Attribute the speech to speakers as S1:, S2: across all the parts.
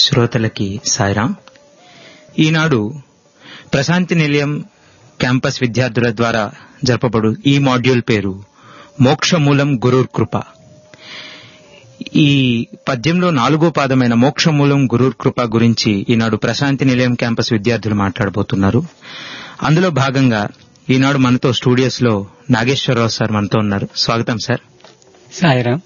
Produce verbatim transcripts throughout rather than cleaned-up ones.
S1: శ్రోతలకి సాయిరాం. ఈనాడు ప్రశాంతి నిలయం క్యాంపస్ విద్యార్థుల ద్వారా జరపబడు ఈ మాడ్యూల్ పేరు మోక్షమూలం గురుర్ కృప. ఈ పద్యంలో నాలుగో పాదమైన మోక్షమూలం గురుర్ కృప గురించి ఈనాడు ప్రశాంతి నిలయం క్యాంపస్ విద్యార్థులు మాట్లాడబోతున్నారు. అందులో భాగంగా ఈనాడు మనతో స్టూడియోస్ లో నాగేశ్వరరావు సార్ మనతో ఉన్నారు. స్వాగతం సార్.
S2: సాయిరాం.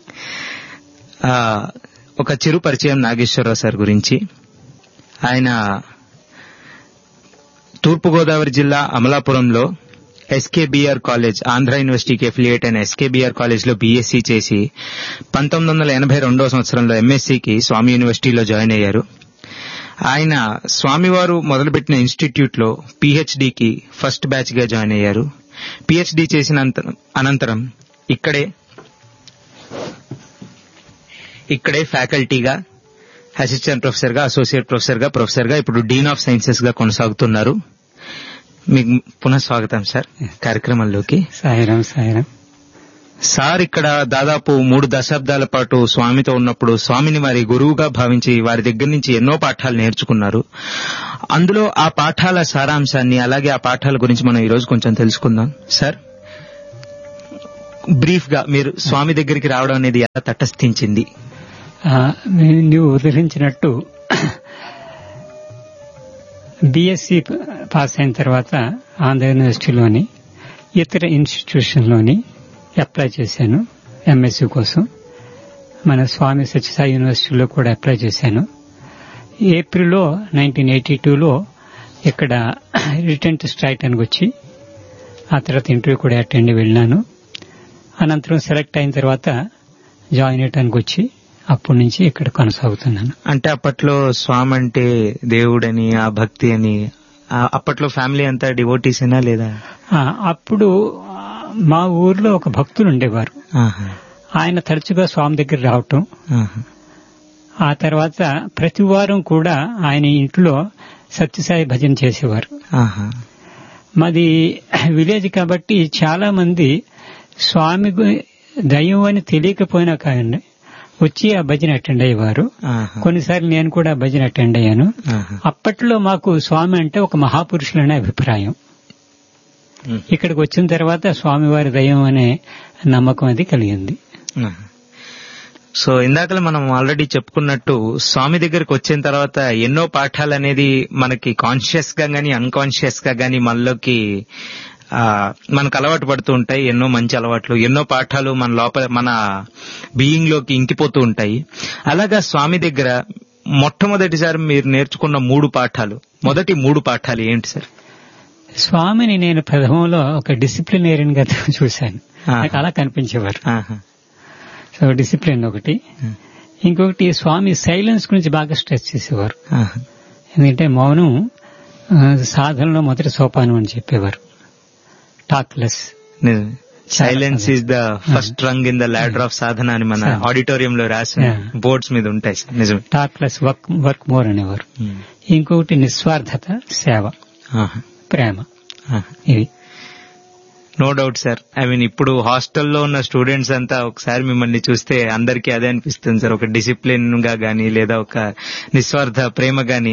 S1: ఒక చిరు పరిచయం నాగేశ్వరరావు సార్ గురించి. ఆయన తూర్పుగోదావరి జిల్లా అమలాపురంలో ఎస్కేబీఆర్ కాలేజ్, ఆంధ్ర యూనివర్సిటీకి అఫిలియేట్ అయిన ఎస్కేబీఆర్ కాలేజ్ లో బీఎస్సీ చేసి పంతొమ్మిది వందల ఎనభై రెండవ సంవత్సరంలో ఎంఎస్సీకి స్వామి యూనివర్సిటీలో జాయిన్ అయ్యారు. ఆయన స్వామివారు మొదలుపెట్టిన ఇన్స్టిట్యూట్ లో పీహెచ్డీకి ఫస్ట్ బ్యాచ్ గా జాయిన్ అయ్యారు. పీహెచ్డీ చేసిన అనంతరం ఇక్కడే ఇక్కడే ఫ్యాకల్టీగా, అసిస్టెంట్ ప్రొఫెసర్ గా, అసోసియేట్ ప్రొఫెసర్ గా, ప్రొఫెసర్ గా, ఇప్పుడు డీన్ ఆఫ్ సైన్సెస్ గా కొనసాగుతున్నారు. మీకు పునః స్వాగతం సార్ కార్యక్రమంలోకి.
S2: సాయిరాం. సాయిరాం.
S1: సార్ ఇక్కడ దాదాపు మూడు దశాబ్దాల పాటు స్వామితో ఉన్నప్పుడు స్వామిని వారి గురువుగా భావించి వారి దగ్గర నుంచి ఎన్నో పాఠాలు నేర్చుకున్నారు. అందులో ఆ పాఠాల సారాంశాన్ని, అలాగే ఆ పాఠాల గురించి మనం ఈ రోజు కొంచెం తెలుసుకుందాం. సార్, బ్రీఫ్ గా మీరు స్వామి దగ్గరికి రావడం అనేది ఎలా తటస్థించింది?
S2: నువ్వు ఉదహరించినట్టు బీఎస్సీ పాస్ అయిన తర్వాత ఆంధ్ర యూనివర్సిటీలోని ఇతర ఇన్స్టిట్యూషన్లోని అప్లై చేశాను ఎంఎస్సీ కోసం. మన స్వామి సత్యసాయి యూనివర్సిటీలో కూడా అప్లై చేశాను. ఏప్రిల్లో నైన్టీన్ ఎయిటీ టూలో ఇక్కడ రిటర్న్ టెస్ట్ రాయటానికి వచ్చి ఆ తర్వాత ఇంటర్వ్యూ కూడా అటెండ్ వెళ్ళినాను. అనంతరం సెలెక్ట్ అయిన తర్వాత జాయిన్ అయ్యటానికి వచ్చి అప్పటి నుంచి ఇక్కడ కొనసాగుతున్నాను.
S1: అంటే అప్పట్లో స్వామి అంటే దేవుడని, ఆ భక్తి అని, అప్పట్లో ఫ్యామిలీ అంతా డివోటీసేనా లేదా?
S2: అప్పుడు మా ఊర్లో ఒక భక్తులు ఉండేవారు. ఆయన తరచుగా స్వామి దగ్గర రావటం, ఆ తర్వాత ప్రతి వారం కూడా ఆయన ఇంట్లో సత్యసాయి భజన చేసేవారు. మాది విలేజ్ కాబట్టి చాలా మంది స్వామి దైవం అని తెలియకపోయినా కానీ వచ్చి ఆ భజన అటెండ్ అయ్యేవారు. కొన్నిసార్లు నేను కూడా భజన అటెండ్ అయ్యాను. అప్పట్లో మాకు స్వామి అంటే ఒక మహాపురుషులనే అభిప్రాయం. ఇక్కడికి వచ్చిన తర్వాత స్వామివారి దైవం అనే నమ్మకం అది కలిగింది.
S1: సో ఇందాకలా మనం ఆల్రెడీ చెప్పుకున్నట్టు స్వామి దగ్గరికి వచ్చిన తర్వాత ఎన్నో పాఠాలు అనేది మనకి కాన్షియస్ గా గానీ అన్కాన్షియస్ గా గానీ మనలోకి మనకు అలవాటు పడుతూ ఉంటాయి. ఎన్నో మంచి అలవాట్లు, ఎన్నో పాఠాలు మన లోపల, మన బీయింగ్ లోకి ఇంకిపోతూ ఉంటాయి. అలాగా స్వామి దగ్గర మొట్టమొదటిసారి మీరు నేర్చుకున్న మూడు పాఠాలు, మొదటి మూడు పాఠాలు ఏంటి సార్?
S2: స్వామిని నేను ప్రథమంలో ఒక డిసిప్లినేరియన్ గా చూశాను. నాకు అలా కనిపించేవారు. సో డిసిప్లిన్ ఒకటి. ఇంకొకటి స్వామి సైలెన్స్ గురించి బాగా స్ట్రెస్ చేసేవారు. ఎందుకంటే మౌనం సాధనలో మొదటి సోపానం అని చెప్పేవారు. Talk less.
S1: Silence is the first Rang in the ladder of సాధన అని మన ఆడిటోరియం లో రాసి బోర్డ్స్ మీద ఉంటాయి. నిజమే.
S2: Talk less, work work more అనేవారు. ఇంకొకటి నిస్వార్థత, సేవ, ప్రేమ. ఇవి
S1: no doubt sir. I mean ఇప్పుడు హాస్టల్లో ఉన్న స్టూడెంట్స్ అంతా ఒకసారి మిమ్మల్ని చూస్తే అందరికీ అదే అనిపిస్తుంది సార్. ఒక డిసిప్లిన్ గా గానీ లేదా ఒక నిస్వార్థ ప్రేమ గానీ.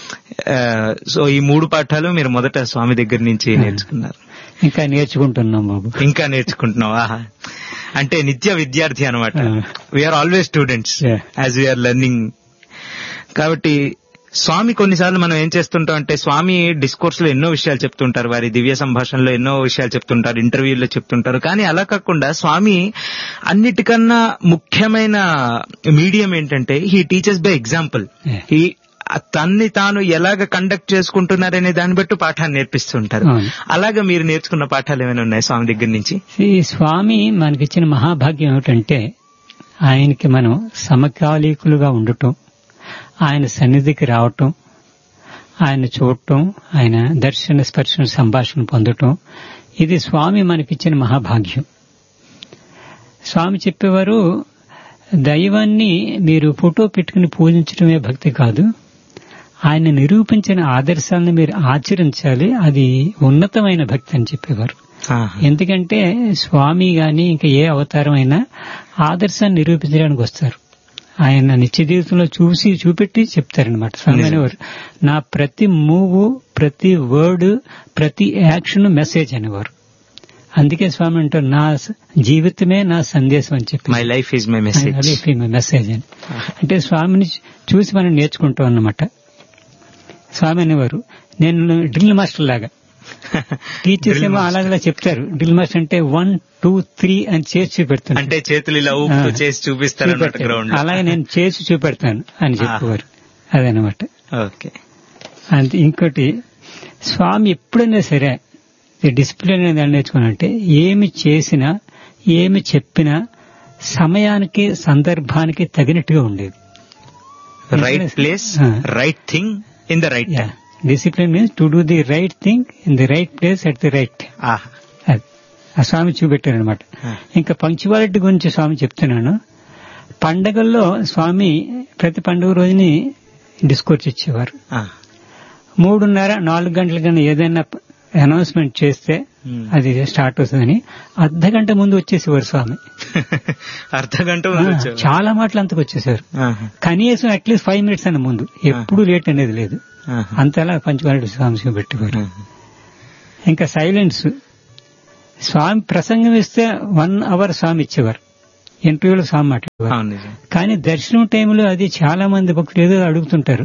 S1: సో ఈ మూడు పాఠాలు మీరు మొదట స్వామి దగ్గర నుంచి నేర్చుకున్నారు.
S2: ఇంకా నేర్చుకుంటున్నాం బాబు.
S1: ఇంకా నేర్చుకుంటున్నాం. అంటే నిత్య విద్యార్థి అనమాట. We are always students as we are learning. కాబట్టి స్వామి కొన్నిసార్లు మనం ఏం చేస్తుంటాం అంటే, స్వామి డిస్కోర్స్ లో ఎన్నో విషయాలు చెప్తుంటారు, వారి దివ్య సంభాషణలో ఎన్నో విషయాలు చెప్తుంటారు, ఇంటర్వ్యూల్లో చెప్తుంటారు. కానీ అలా కాకుండా స్వామి అన్నిటికన్నా ముఖ్యమైన మీడియం ఏంటంటే he teachers by example. He తన్ని తాను ఎలాగ కండక్ట్ చేసుకుంటున్నారనే దాన్ని బట్టి పాఠాన్ని నేర్పిస్తుంటారు. అలాగా మీరు నేర్చుకున్న పాఠాలు ఏమైనా ఉన్నాయి స్వామి దగ్గర నుంచి?
S2: ఈ స్వామి మనకిచ్చిన మహాభాగ్యం ఏమిటంటే ఆయనకి మనం సమకాలీకులుగా ఉండటం, ఆయన సన్నిధికి రావటం, ఆయన చూడటం, ఆయన దర్శన స్పర్శన సంభాషణ పొందటం, ఇది స్వామి మనకిచ్చిన మహాభాగ్యం. స్వామి చెప్పేవారు, దైవాన్ని మీరు ఫోటో పెట్టుకుని పూజించడమే భక్తి కాదు, ఆయన నిరూపించిన ఆదర్శాలను మీరు ఆచరించాలి, అది ఉన్నతమైన భక్తి అని చెప్పేవారు. ఎందుకంటే స్వామి గాని ఇంకా ఏ అవతారం అయినా ఆదర్శాన్ని నిరూపించడానికి వస్తారు. ఆయన నిత్య జీవితంలో చూసి చూపెట్టి చెప్తారనమాట. స్వామి అనేవారు నా ప్రతి మూవ్, ప్రతి వర్డ్, ప్రతి యాక్షన్ మెసేజ్ అనేవారు. అందుకే స్వామి అంటారు నా జీవితమే నా సందేశం అని చెప్పి,
S1: my life is my message,
S2: life is my message అని. అంటే స్వామిని చూసి మనం నేర్చుకుంటాం అన్నమాట. స్వామి అనేవారు నేను డ్రిల్ మాస్టర్ లాగా, టీచర్స్ ఏమో అలాగలా చెప్తారు. డ్రిల్ మాస్టర్ అంటే వన్ టూ త్రీ అని చేసి చూపెడతాను,
S1: అంటే చేతులు ఇలా ఊపుతూ చేసి చూపిస్తారు గ్రౌండ్,
S2: అలాగే నేను చేసి చూపెడతాను అని చెప్పేవారు. అదనమాట.
S1: ఓకే.
S2: అంతే. ఇంకోటి స్వామి ఎప్పుడైనా సరే డిసిప్లిన్ అనేది నేర్చుకున్నానంటే ఏమి చేసినా ఏమి చెప్పినా సమయానికి సందర్భానికి తగినట్టుగా ఉండేది.
S1: Right place, right thing in the right time.
S2: Discipline means to do the right thing in the right place at the right time. అది ఆ స్వామి చూపెట్టారనమాట. ఇంకా పంక్చువాలిటీ గురించి స్వామి చెప్తున్నాను. పండగల్లో స్వామి ప్రతి పండుగ రోజుని డిస్కోర్స్ ఇచ్చేవారు. మూడున్నర నాలుగు గంటల కన్నా ఏదైనా అనౌన్స్మెంట్ చేస్తే అది స్టార్ట్ అవుతుందని అర్ధ గంట ముందు వచ్చేసేవారు స్వామి.
S1: అర్ధ గంట
S2: చాలా మాటలు అంతకు వచ్చేసారు. కనీసం అట్లీస్ట్ ఫైవ్ మినిట్స్ అన్న ముందు, ఎప్పుడు లేట్ అనేది లేదు. అంతలా పంచవారెడ్డి స్వామి చూపెట్టేవారు. ఇంకా సైలెన్స్. స్వామి ప్రసంగం ఇస్తే వన్ అవర్ స్వామి ఇచ్చేవారు, ఇంటర్వ్యూలో స్వామి మాట్లాడేవారు. కానీ దర్శనం టైంలో అది చాలా మంది భక్తులు ఏదో అడుగుతుంటారు,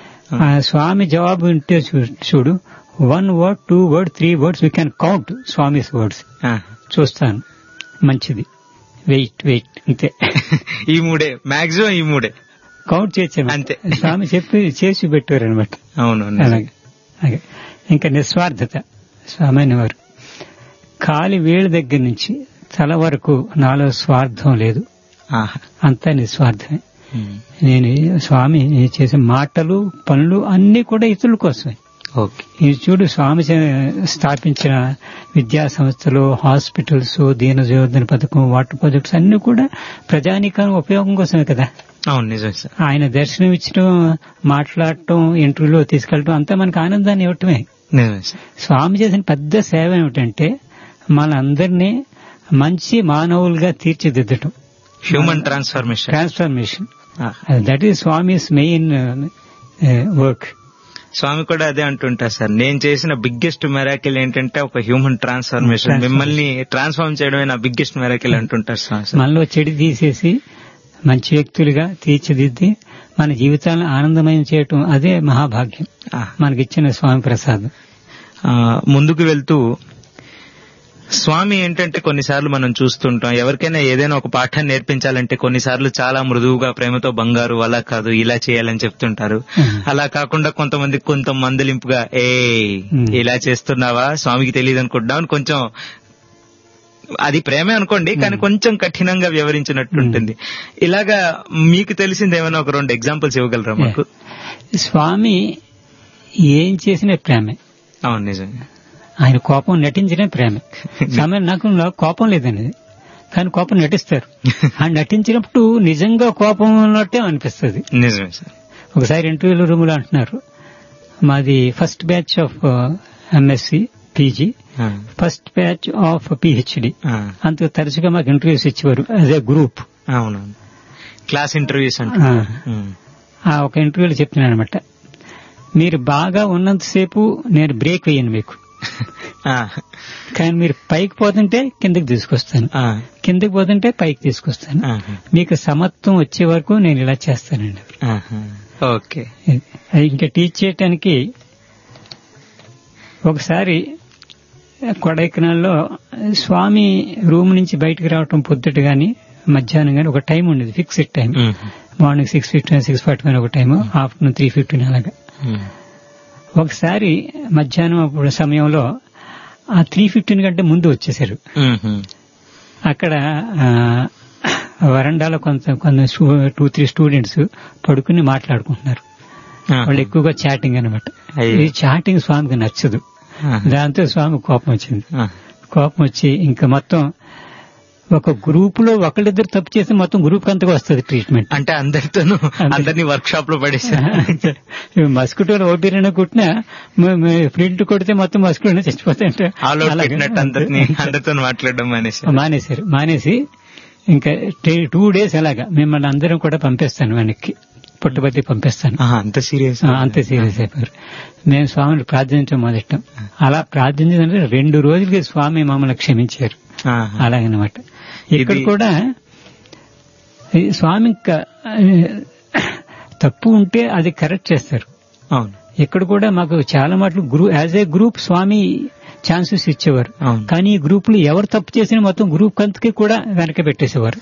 S2: స్వామి జవాబు వింటే చూడు, one word, two word, three words we can count Swami's words. చూస్తాను, మంచిది, వెయిట్ వెయిట్, అంతే.
S1: ఈ మూడే మాక్సిమం, ఈ మూడే
S2: కౌంట్ చేసాము అంతే. స్వామి చెప్పి చేసి పెట్టారు అనమాట.
S1: అవును.
S2: అలాగే. ఇంకా నిస్వార్థత. స్వామి అనేవారు కాలి వేళ్ళ దగ్గర నుంచి తల వరకు నాలో స్వార్థం లేదు, అంతా నిస్వార్థమే. నేను స్వామి చేసే మాటలు పనులు అన్ని కూడా ఇతరుల కోసమే. ఇది చూడు, స్వామి స్థాపించిన విద్యా సంస్థలు, హాస్పిటల్స్, దీనజయోధన పథకం, వాటర్ ప్రాజెక్ట్స్ అన్ని కూడా ప్రజానీకానికి ఉపయోగం కోసమే కదా.
S1: అవును, నిజం సార్.
S2: ఆయన దర్శనం ఇచ్చడం, మాట్లాడటం, ఇంటర్వ్యూలో తీసుకెళ్ళటం అంతా మనకు ఆనందాన్ని ఇవ్వటమే. స్వామి చేసిన పెద్ద సేవ ఏమిటంటే మనందరినీ మంచి మానవులుగా తీర్చిదిద్దటం,
S1: human transformation.
S2: Transformation that is Swami's main work.
S1: స్వామి కూడా అదే అంటుంటారు సార్, నేను చేసిన బిగ్గెస్ట్ మెరాకిల్ ఏంటంటే ఒక హ్యూమన్ ట్రాన్స్ఫర్మేషన్, మిమ్మల్ని ట్రాన్స్ఫార్మ్ చేయడమే నా బిగ్గెస్ట్ మెరాకిల్ అంటుంటారు స్వామి.
S2: మనలో చెడు తీసేసి మంచి వ్యక్తులుగా తీర్చిదిద్ది మన జీవితాలను ఆనందమయం చేయటం, అదే మహాభాగ్యం మనకిచ్చిన స్వామి ప్రసాదం.
S1: ముందుకు వెళ్తూ స్వామి ఏంటంటే కొన్నిసార్లు మనం చూస్తుంటాం, ఎవరికైనా ఏదైనా ఒక పాఠాన్ని నేర్పించాలంటే కొన్నిసార్లు చాలా మృదువుగా ప్రేమతో బంగారు అలా కాదు ఇలా చేయాలని చెప్తుంటారు. అలా కాకుండా కొంతమంది కొంత మందలింపుగా ఏ ఇలా చేస్తున్నావా, స్వామికి తెలియదు అనుకుంటున్నావు, కొంచెం అది ప్రేమే అనుకోండి కానీ కొంచెం కఠినంగా వ్యవహరించినట్టుంటుంది. ఇలాగా మీకు తెలిసింది ఏమైనా ఒక రెండు ఎగ్జాంపుల్స్ ఇవ్వగలరా మాకు?
S2: స్వామి ఏం చేసిన ప్రేమే.
S1: అవును, నిజంగా.
S2: ఆయన కోపం నటించిన ప్రేమే. సమయం నాకు కోపం లేదనేది, కానీ కోపం నటిస్తారు. ఆ నటించినప్పుడు నిజంగా కోపం ఉన్నట్టే అనిపిస్తుంది.
S1: నిజమే సార్.
S2: ఒకసారి ఇంటర్వ్యూల రూమ్ లో అంటున్నారు, మాది first batch of MSc PG, first batch of PhD. అంత తరచుగా మాకు ఇంటర్వ్యూస్ ఇచ్చేవారు యాజ్ ఏ గ్రూప్.
S1: అవునవును, క్లాస్ ఇంటర్వ్యూస్ అంటే.
S2: ఆ ఒక ఇంటర్వ్యూలో చెప్తున్నాను అనమాట, మీరు బాగా ఉన్నంతసేపు నేను బ్రేక్ వేయను మీకు, కానీ మీరు పైకి పోతుంటే కిందకి తీసుకొస్తాను, కిందకి పోతుంటే పైకి తీసుకొస్తాను, మీకు సమత్వం వచ్చే వరకు నేను ఇలా చేస్తానండి.
S1: ఓకే.
S2: ఇంకా టీచ్ చేయటానికి ఒకసారి కొడైకెనాల్లో స్వామి రూమ్ నుంచి బయటకు రావటం పొద్దుట గాని మధ్యాహ్నం గాని ఒక టైం ఉండేది, fixed time. Morning six fifteen six forty five ఒక టైము, ఆఫ్టర్నూన్ త్రీ ఫిఫ్టీన్ అలాగా. ఒకసారి మధ్యాహ్నం అప్పుడు సమయంలో ఆ త్రీ ఫిఫ్టీన్ కంటే ముందు వచ్చేసారు. అక్కడ వరండాలో కొంత కొంత టూ త్రీ స్టూడెంట్స్ పడుకుని మాట్లాడుకుంటున్నారు. వాళ్ళు ఎక్కువగా చాటింగ్ అనమాట. ఈ చాటింగ్ స్వామికి నచ్చదు. దాంతో స్వామి కోపం వచ్చింది. కోపం వచ్చి ఇంకా మొత్తం ఒక గ్రూప్ లో ఒకళ్ళిద్దరు తప్పు చేస్తే మొత్తం గ్రూప్ అంతగా వస్తుంది ట్రీట్మెంట్.
S1: అంటే అందరితోనూ అందరినీ వర్క్ షాప్ లో పడేసారు.
S2: మస్కిటోలు ఒకటి రెండు కుట్టినా ప్రింట్ కొడితే మొత్తం మస్కిటోనే చచ్చిపోతాయంటే
S1: అందరితో మాట్లాడడం మానేసి
S2: మానేశారు. మానేసి ఇంకా టూ డేస్ అలాగా మిమ్మల్ని అందరం కూడా పంపిస్తాను వెనక్కి, పుట్టపర్తి పంపిస్తాను.
S1: అంత సీరియస్
S2: అంత సీరియస్ అయిపోయారు. మేము స్వామిని ప్రార్థించడం మొదలెట్టాం. అలా ప్రార్థించిందంటే రెండు రోజులకి స్వామి మమ్మల్ని క్షమించారు. అలాగనమాట. ఇక్కడ కూడా స్వామి ఇంకా తప్పు ఉంటే అది కరెక్ట్ చేస్తారు. ఇక్కడ కూడా మాకు చాలా మాటలు గ్రూ as a group Swamy chances ఇచ్చేవారు. కానీ ఈ గ్రూప్ లో ఎవరు తప్పు చేసినా మొత్తం గ్రూప్ కంతకి కూడా వెనక పెట్టేసేవారు.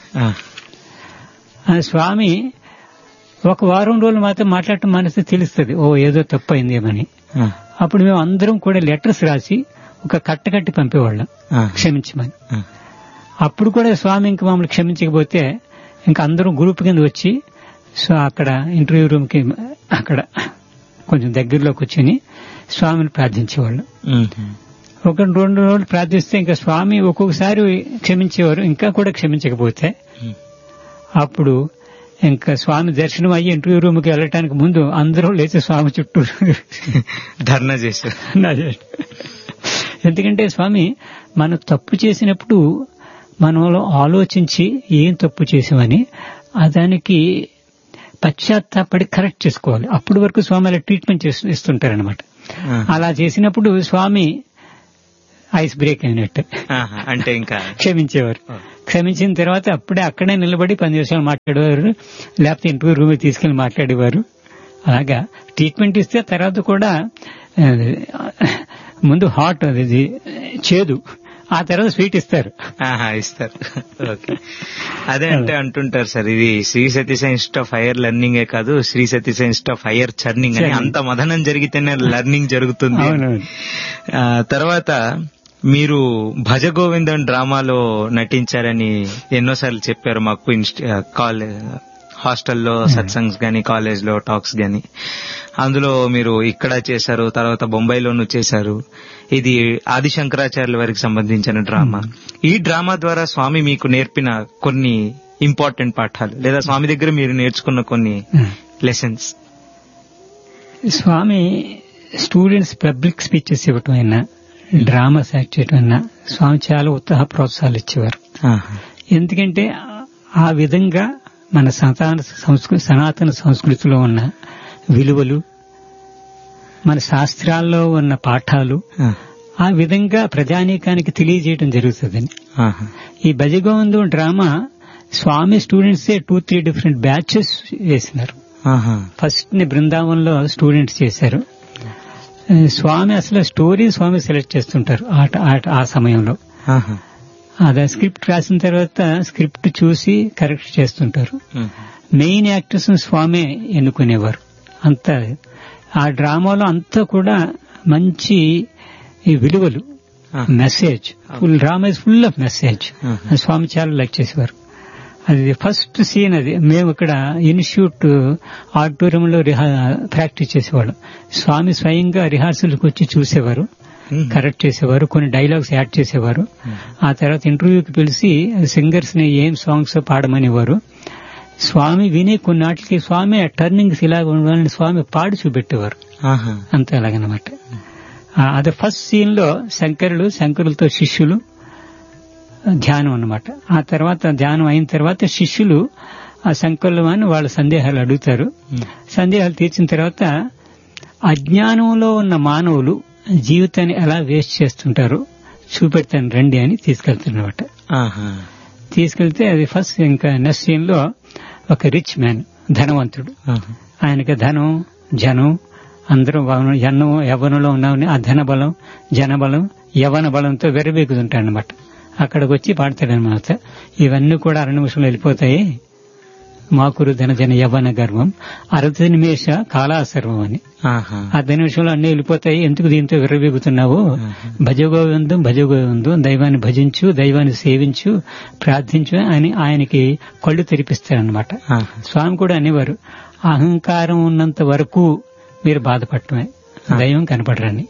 S2: స్వామి ఒక వారం రోజులు మాత్రం మాట్లాడటం మానేస్తే తెలుస్తుంది, ఓ ఏదో తప్పు అయిందేమని. అప్పుడు మేము అందరం కూడా లెటర్స్ రాసి ఒక కట్ట కట్టి పంపేవాళ్ళం క్షమించమని. అప్పుడు కూడా స్వామి ఇంక మమ్మల్ని క్షమించకపోతే ఇంకా అందరం గ్రూప్ కింద వచ్చి సో అక్కడ ఇంటర్వ్యూ రూమ్ కి అక్కడ కొంచెం దగ్గరలో కూర్చొని స్వామిని ప్రార్థించేవాళ్ళం. ఒక రెండు రోజులు ప్రార్థిస్తే ఇంకా స్వామి ఒక్కొక్కసారి క్షమించేవారు, ఇంకా కూడా క్షమించకపోతే అప్పుడు ఇంకా స్వామి దర్శనం అయ్యి ఇంటర్వ్యూ రూమ్ కి వెళ్ళటానికి ముందు అందరూ లేచి స్వామి చుట్టూ
S1: ధర్నా చేశారు.
S2: ఎందుకంటే స్వామి మనం తప్పు చేసినప్పుడు మనలో ఆలోచించి ఏం తప్పు చేసామని దానికి పశ్చాత్తాపడి కరెక్ట్ చేసుకోవాలి. అప్పటి వరకు స్వామి అలా ట్రీట్మెంట్ ఇస్తుంటారనమాట. అలా చేసినప్పుడు స్వామి ఐస్ బ్రేక్ అయినట్టు
S1: అంటే ఇంకా
S2: క్షమించేవారు. క్షమించిన తర్వాత అప్పుడే అక్కడే నిలబడి పది నిమిషాలు మాట్లాడేవారు, లేకపోతే ఇంటర్వ్యూ రూమ్ తీసుకెళ్లి మాట్లాడేవారు. అలాగా ట్రీట్మెంట్ ఇస్తే తర్వాత కూడా ముందు హాట్ అది చేదు, ఆ తర్వాత స్వీట్ ఇస్తారు
S1: ఇస్తారు ఓకే. అదే అంటే అంటుంటారు సార్, ఇది Shri Satisai institute of higher learning ఏ కాదు, Shri Satisai institute of higher churning అని. అంత మదనం జరిగితేనే లెర్నింగ్ జరుగుతుంది. తర్వాత మీరు భజ గోవిందం డ్రామాలో నటించారని ఎన్నోసార్లు చెప్పారు మాకు. కాలేజ్ హాస్టల్లో సత్సంగ్స్ గానీ, కాలేజ్ లో టాక్స్ గానీ, అందులో మీరు ఇక్కడ చేశారు, తర్వాత బొంబాయిలోనూ చేశారు. ఇది ఆది శంకరాచార్యుల వారికి సంబంధించిన డ్రామా. ఈ డ్రామా ద్వారా స్వామి మీకు నేర్పిన కొన్ని ఇంపార్టెంట్ పాఠాలు, లేదా స్వామి దగ్గర మీరు నేర్చుకున్న కొన్ని లెసన్స్.
S2: స్వామి స్టూడెంట్స్ పబ్లిక్ స్పీచెస్ ఇవ్వటం అయినా, డ్రామాస్ యాక్ట్ చేయటం అయినా స్వామి చాలా ఉత్సాహ ప్రోత్సాహాలు ఇచ్చేవారు. ఎందుకంటే ఆ విధంగా మన సనాతన సంస్కృతి సనాతన సంస్కృతిలో ఉన్న విలువలు, మన శాస్త్రాల్లో ఉన్న పాఠాలు ఆ విధంగా ప్రజానీకానికి తెలియజేయడం జరుగుతుందని. ఈ భజగోవిందం డ్రామా స్వామి స్టూడెంట్సే టూ త్రీ డిఫరెంట్ బ్యాచెస్ వేసినారు. ఫస్ట్ ని బృందావనంలో స్టూడెంట్స్ చేశారు. స్వామి అసలు స్టోరీ స్వామి సెలెక్ట్ చేస్తుంటారు ఆ సమయంలో. అదే స్క్రిప్ట్ రాసిన తర్వాత స్క్రిప్ట్ చూసి కరెక్ట్ చేస్తుంటారు. మెయిన్ యాక్టర్స్ స్వామి ఎన్నుకునేవారు. అంతా ఆ డ్రామాలో అంతా కూడా మంచి విలువలు, message, full drama is full of message. స్వామి చాలా లైక్ చేసేవారు. అది ఫస్ట్ సీన్. అది మేము ఇక్కడ ఇన్స్టిట్యూట్ ఆడిటోరియంలో ప్రాక్టీస్ చేసేవాళ్ళం. స్వామి స్వయంగా రిహార్సల్కి వచ్చి చూసేవారు, కరెక్ట్ చేసేవారు, కొన్ని డైలాగ్స్ యాడ్ చేసేవారు. ఆ తర్వాత ఇంటర్వ్యూకి పిలిచి సింగర్స్ ని ఏం సాంగ్స్ పాడమనేవారు. స్వామి విని కొన్నాటికి స్వామి ఆ టర్నింగ్స్ ఇలా ఉండాలని స్వామి పాడి చూపెట్టేవారు. అంతే అలాగనమాట. అదే ఫస్ట్ సీన్ లో శంకరులు, శంకరులతో శిష్యులు ధ్యానం అన్నమాట. ఆ తర్వాత ధ్యానం అయిన తర్వాత శిష్యులు ఆ శంకరులు అని వాళ్ళ సందేహాలు అడుగుతారు. సందేహాలు తీర్చిన తర్వాత అజ్ఞానంలో ఉన్న మానవులు జీవితాన్ని ఎలా వేస్ట్ చేస్తుంటారో చూపెడతాను రండి అని తీసుకెళ్తున్నమాట. తీసుకెళ్తే అది ఫస్ట్. ఇంకా నెక్స్ట్ సీన్ లో ఒక రిచ్ మ్యాన్, ధనవంతుడు, ఆయనకి ధనం, జనం అందరూ జనం యవ్వనంలో ఉన్నామని ఆ ధన బలం, జనబలం, యవ్వన బలంతో వెర్రబెక్కుతుంటాడనమాట. అక్కడికి వచ్చి పాడతాడనమాట. ఇవన్నీ కూడా అర నిమిషంలో వెళ్ళిపోతాయి. మాకురు ధన జన యవ్వన గర్వం అరవై నిమిష కాలాసర్వం అని. ఆ ధన నిమిషంలో అన్ని వెళ్ళిపోతాయి, ఎందుకు దీంతో విర్రబెగుతున్నావు? భజగోవిందం భజగోవిందం, దైవాన్ని భజించు, దైవాన్ని సేవించు, ప్రార్థించు అని ఆయనకి కళ్ళు తెరిపిస్తారనమాట. స్వామి కూడా అనేవారు, అహంకారం ఉన్నంత వరకు మీరు బాధపడటమే, దైవం కనపడరని.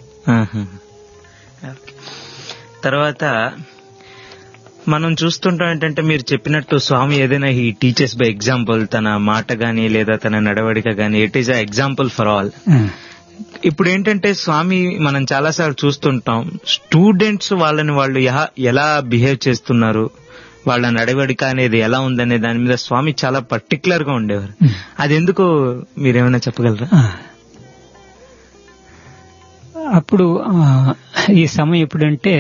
S1: తర్వాత మనం చూస్తుంటాం ఏంటంటే, మీరు చెప్పినట్టు స్వామి ఏదైనా ఈ టీచర్స్ బై ఎగ్జాంపుల్, తన మాట గాని లేదా తన నడవడిక గాని, it is a example for all. ఇప్పుడు ఏంటంటే స్వామి మనం చాలాసార్లు చూస్తుంటాం, స్టూడెంట్స్ వాళ్ళని వాళ్ళు ఎలా బిహేవ్ చేస్తున్నారు, వాళ్ళ నడవడిక అనేది ఎలా ఉందనే దాని మీద స్వామి చాలా పర్టికులర్ గా ఉండేవారు. అది ఎందుకు మీరేమైనా చెప్పగలరా?
S2: అప్పుడు ఈ సమయం ఎప్పుడంటే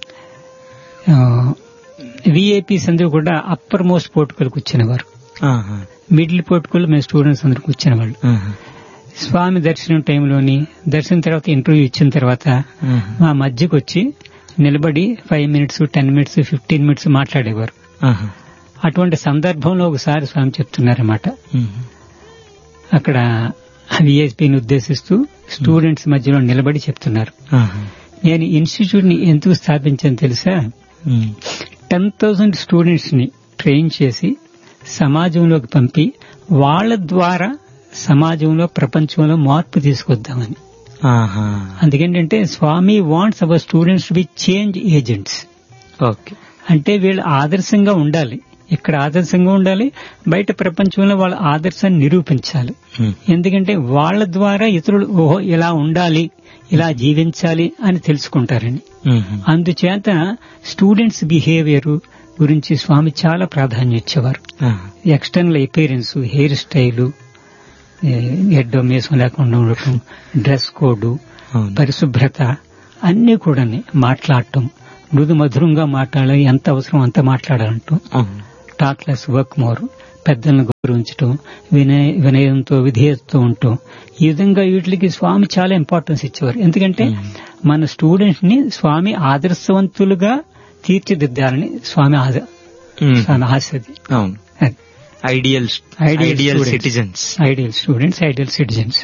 S2: విఐపీస్ అందరూ కూడా అప్పర్ మోస్ట్ పోర్టుకల్ కూర్చునేవారు, మిడిల్ పోర్టుకల్ మేము స్టూడెంట్స్ అందరూ కూర్చునేవాళ్ళు. స్వామి దర్శనం టైంలోని దర్శనం తర్వాత ఇంటర్వ్యూ ఇచ్చిన తర్వాత మా మధ్యకు వచ్చి నిలబడి five minutes ten minutes fifteen minutes మాట్లాడేవారు. అటువంటి సందర్భంలో ఒకసారి స్వామి చెప్తున్నారన్నమాట, అక్కడ విఐపీని ఉద్దేశిస్తూ స్టూడెంట్స్ మధ్యలో నిలబడి చెప్తున్నారు, నేను ఇన్స్టిట్యూట్ ని ఎందుకు స్థాపించాను తెలుసా? టెన్ థౌసండ్ స్టూడెంట్స్ ని ట్రైన్ చేసి సమాజంలోకి పంపి వాళ్ళ ద్వారా సమాజంలో ప్రపంచంలో మార్పు తీసుకొద్దామని. అందుకేంటంటే స్వామి wants our students to be change agents.
S1: Okay,
S2: అంటే వీళ్ళు ఆదర్శంగా ఉండాలి, ఇక్కడ ఆదర్శంగా ఉండాలి, బయట ప్రపంచంలో వాళ్ళ ఆదర్శాన్ని నిరూపించాలి. ఎందుకంటే వాళ్ళ ద్వారా ఇతరులు ఓహో ఇలా ఉండాలి, ఇలా జీవించాలి అని తెలుసుకుంటారని. అందుచేత స్టూడెంట్స్ బిహేవియర్ గురించి స్వామి చాలా ప్రాధాన్యం ఇచ్చేవారు. ఎక్స్టర్నల్ అపియరెన్స్, హెయిర్ స్టైలు, ఎడ్డో మీసం లేకుండా ఉండటం, డ్రెస్ కోడ్, పరిశుభ్రత అన్ని కూడా మాట్లాడటం, మృదు మధురంగా మాట్లాడాలి, ఎంత అవసరం అంత మాట్లాడాలంటూ, టాక్ లెస్ వర్క్ మోర్, పెద్దలను గౌరవించటం, వినయ వినయంతో విధేయతతో ఉండటం, ఈ విధంగా వీటికి స్వామి చాలా ఇంపార్టెన్స్ ఇచ్చేవారు. ఎందుకంటే మన స్టూడెంట్స్ ని స్వామి ఆదర్శవంతులుగా తీర్చిదిద్దాలని స్వామి స్వామి ఆశది.
S1: Ideal ideal citizens
S2: ideal students ideal citizens.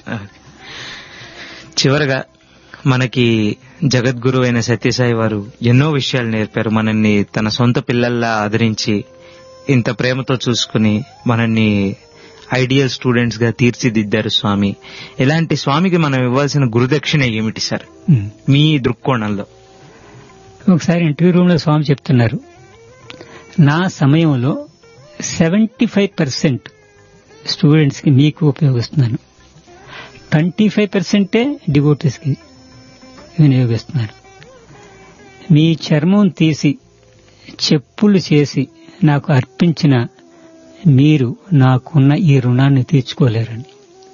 S1: చివరగా మనకి జగద్గురు అయిన సత్యసాయి వారు ఎన్నో విషయాలు నేర్పారు. మనల్ని తన సొంత పిల్లల్లా ఆదరించి ఇంత ప్రేమతో చూసుకుని మనల్ని ఐడియల్ స్టూడెంట్స్ గా తీర్చిదిద్దారు స్వామి. ఇలాంటి స్వామికి మనం ఇవ్వాల్సిన గురుదక్షిణ ఏమిటి సార్ మీ దృక్కోణంలో?
S2: ఒకసారి ఇంటర్వ్యూ రూమ్ లో స్వామి చెప్తున్నారు, నా సమయంలో సెవెంటీ ఫైవ్ పర్సెంట్ స్టూడెంట్స్ కి మీకు ఉపయోగిస్తున్నాను, ట్వంటీ ఫైవ్ పర్సెంటే డివోటీస్ కి వినియోగిస్తున్నాను. మీ చర్మం తీసి చెప్పులు చేసి నాకు అర్పించిన మీరు నాకున్న ఈ రుణాన్ని తీర్చుకోలేరని.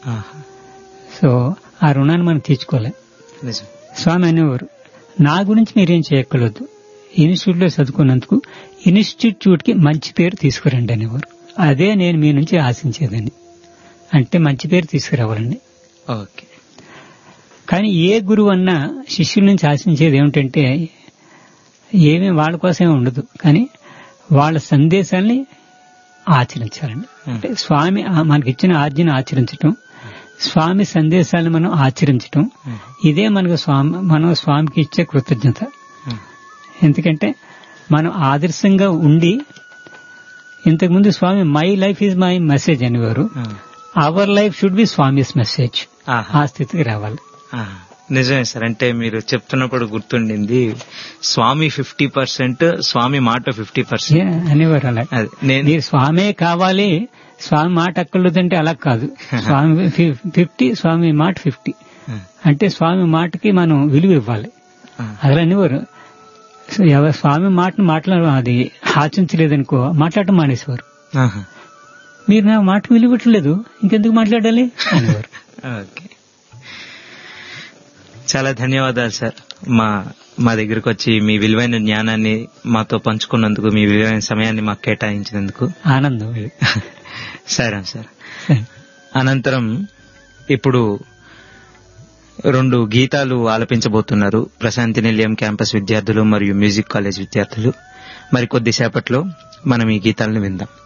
S2: సో ఆ రుణాన్ని మనం తీర్చుకోలేం. స్వామి అనేవారు, నా గురించి మీరేం చేయక్కర్లేదు, ఇన్స్టిట్యూట్ లో చదువుకున్నందుకు ఇన్స్టిట్యూట్ కి మంచి పేరు తీసుకురండి అనేవారు. అదే నేను మీ నుంచి ఆశించేదని. అంటే మంచి పేరు తీసుకురావాలండి.
S1: ఓకే.
S2: కానీ ఏ గురువు అన్నా శిష్యుల నుంచి ఆశించేది ఏమిటంటే ఏమీ వాళ్ళ కోసమే ఉండదు, కానీ వాళ్ళ సందేశాన్ని ఆచరించాలండి. అంటే స్వామి మనకిచ్చిన ఆజ్ఞను ఆచరించటం, స్వామి సందేశాలను మనం ఆచరించటం, ఇదే మనకు స్వామి మనం స్వామికి ఇచ్చే కృతజ్ఞత. ఎందుకంటే మనం ఆదర్శంగా ఉండి, ఇంతకుముందు స్వామి my life is my message అనేవారు, our life should be Swami's message. ఆ స్థితికి రావాలి.
S1: నిజమే సార్. అంటే మీరు చెప్తున్నప్పుడు గుర్తుండింది, స్వామి ఫిఫ్టీ పర్సెంట్, స్వామి మాట ఫిఫ్టీ పర్సెంట్
S2: అనేవారు. అలా మీరు స్వామే కావాలి, స్వామి మాట అక్కర్లేదంటే అలా కాదు. స్వామి ఫిఫ్టీ, స్వామి మాట ఫిఫ్టీ. అంటే స్వామి మాటకి మనం విలువ ఇవ్వాలి. అలా అనేవారు. స్వామి మాటను మాట్లాడ అది ఆచించలేదనుకో మాట్లాడటం మానేసేవారు. మీరు నా మాట విలువట్లేదు, ఇంకెందుకు మాట్లాడాలి అనేవారు.
S1: ఓకే, చాలా ధన్యవాదాలు సార్. మా మా దగ్గరకు వచ్చి మీ విలువైన జ్ఞానాన్ని మాతో పంచుకున్నందుకు, మీ విలువైన సమయాన్ని మాకు కేటాయించినందుకు
S2: ఆనందం.
S1: సరే సార్. అనంతరం ఇప్పుడు రెండు గీతాలు ఆలపించబోతున్నారు ప్రశాంతి నిలయం క్యాంపస్ విద్యార్థులు మరియు మ్యూజిక్ కాలేజ్ విద్యార్థులు. మరి కొద్దిసేపట్లో మనం ఈ గీతాలను విందాం.